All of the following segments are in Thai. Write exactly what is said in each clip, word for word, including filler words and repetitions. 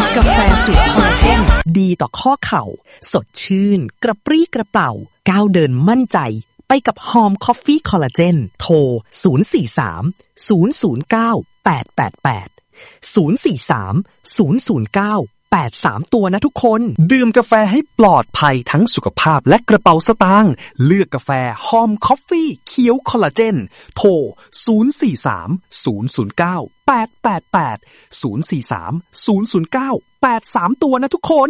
กาแฟสูตรคอลลาเจนดีต่อข้อเข่าสดชื่นกระปรี้กระเปร่าก้าวเดินมั่นใจไปกับหอมคอฟฟี่คอลลาเจนโทรศูนย์ สี่ สาม ศูนย์ ศูนย์ เก้า แปด แปด แปด ศูนย์ สี่ สาม ศูนย์ ศูนย์ เก้า แปด สาม ตัวนะทุกคนดื่มกาแฟให้ปลอดภัยทั้งสุขภาพและกระเป๋าสตางค์เลือกกาแฟหอมคอฟฟี่เขียวคอลลาเจนโทรศูนย์ สี่ สาม ศูนย์ ศูนย์ เก้า แปด แปด แปด ศูนย์ สี่ สาม ศูนย์ ศูนย์ เก้า แปด สาม ตัวนะทุกคน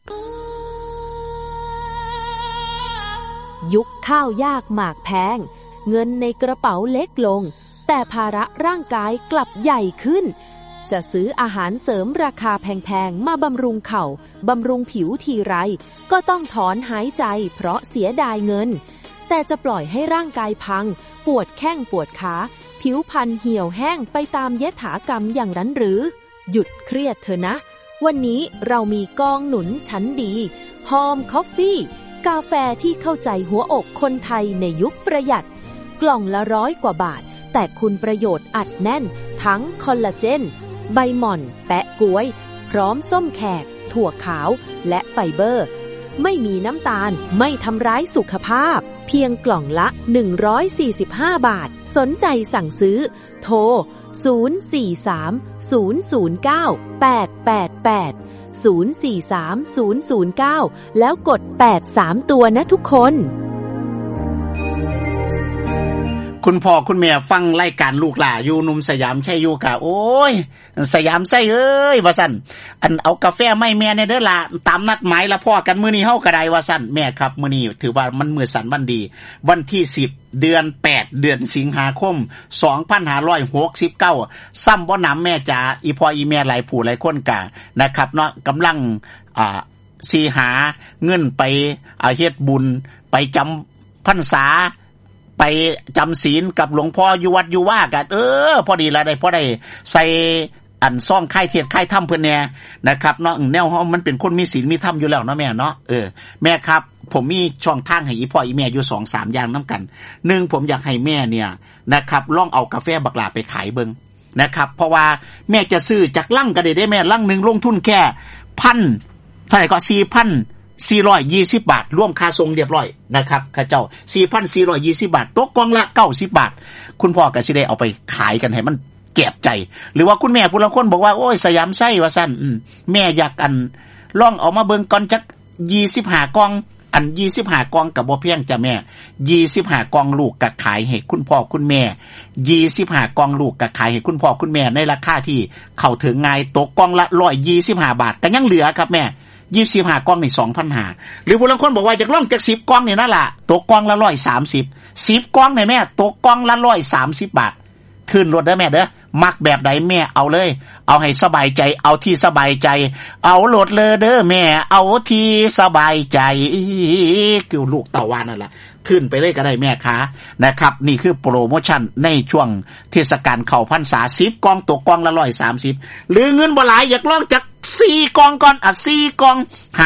ยุคข้าวยากหมากแพงเงินในกระเป๋าเล็กลงแต่ภาระร่างกายกลับใหญ่ขึ้นจะซื้ออาหารเสริมราคาแพงๆมาบำรุงเข่าบำรุงผิวทีไรก็ต้องถอนหายใจเพราะเสียดายเงินแต่จะปล่อยให้ร่างกายพังปวดแข้งปวดขาผิวพรรณเหี่ยวแห้งไปตามยถากรรมอย่างนั้นหรือหยุดเครียดเถอะนะวันนี้เรามีกองหนุนชั้นดีหอมคอฟฟี่กาแฟที่เข้าใจหัวอกคนไทยในยุคประหยัดกล่องละร้อยกว่าบาทแต่คุณประโยชน์อัดแน่นทั้งคอลลาเจนใบหม่อนแปะก๊วยพร้อมส้มแขกถั่วขาวและไฟเบอร์ไม่มีน้ำตาลไม่ทำร้ายสุขภาพเพียงกล่องละหนึ่งร้อยสี่สิบห้าบาทสนใจสั่งซื้อโทรศูนย์ สี่ สาม ศูนย์ ศูนย์ เก้า แปด แปด แปด ศูนย์ สี่ สาม ศูนย์ ศูนย์ เก้าแล้วกดแปด สาม ตัวนะทุกคนคุณพ่อคุณแม่ฟังรายการลูกหลาอยู่หนุ่มสยามชัยอยู่กะโอ้ยสยามไส้เอ้ยว่าซั่นอันเอากาแฟไม่แม่ในเด้อล่ะตามนัดหมายละพ่อกันมื้อนี้เฮาก็ได้ว่าซั่นแม่ครับมื้อนี้ถือว่ามันมื้อสันวันดีวันที่สิบเดือนแปดเดือนสิงหาคมสองพันห้าร้อยหกสิบเก้าซ้ำบ่นำแม่จ๋าอีพ่ออีแม่หลายผู้หลายคนกะนะครับเนาะกำลังอ่าสิหาเงินไปอ่าเฮ็ดบุญไปจำพรรษาไปจำศีลกับหลวงพ่ออยู่วัดอยู่ว่ากันเออพอดีละได้พอได้ใส่อันซ่องค่ายเทศค่ายถ้ำเพิ่นแน่นะครับเนาะแนวเฮามันเป็นคนมีศีลมีธรรมอยู่แล้วเนาะแม่เนาะเออแม่ครับผมมีช่องทางให้อีพ่ออีแม่อยู่ สองสาม อย่างนำกันหนึ่งผมอยากให้แม่เนี่ยนะครับลองเอากาแฟบักหลาไปขายเบิ่งนะครับเพราะว่าแม่จะซื้อจากลังก็ได้ได้แม่ลังนึงลงทุนแค่พันเท่าไหร่ก็ สี่พันสี่ร้อยยี่สิบ บาทรวมค่าส่งเรียบร้อยนะครับข้าเจ้า สี่พันสี่ร้อยยี่สิบ บาทตกกล่องละเก้าสิบบาทคุณพ่อก็สิได้เอาไปขายกันให้มันแก็บใจหรือว่าคุณแม่ผู้ลางคนบอกว่าโอ้ยสยามไส้ว่าซั่นอืมแม่อยากอันลองเอามาเบิ่งก่อนจักยี่สิบห้ากล่องอันยี่สิบห้ากล่องก็บ่เพียงจ้ะแม่ยี่สิบห้ากล่องลูกก็ขายให้คุณพ่อคุณแม่ยี่สิบห้ากล่องลูกก็ขายให้คุณพ่อคุณแม่ในราคาที่เข้าถึงง่ายตกกล่องละหนึ่งร้อยยี่สิบห้าบาทก็ยังเหลือครับแม่ยี่สิบห้ากล่องนี่ สองพันห้าร้อย หรือผู้ลางคนบอกว่าอยากลองจักสิบกล่องนี่นั่นล่ะตกกล่องละหนึ่งร้อยสามสิบ สิบกล่องนี่แม่ตกกล่องละหนึ่งร้อยสามสิบบาทขึ้นรถเด้อแม่เด้อมักแบบใดแม่เอาเลยเอาให้สบายใจเอาที่สบายใจเอาโหลดเลยเด้อแม่เอาที่สบายใจคือลูกเต่าวานนั่นล่ะขึ้นไปเลยก็ได้แม่ค้านะครับนี่คือโปรโมชั่นในช่วงเทศกาลเข้าพรรษาสิบกล่องตกกล่องละหนึ่งร้อยสามสิบหรือเงินบ่หลายอยากลองจักสี่กล่องก่อนอ่ะสี่กล่อง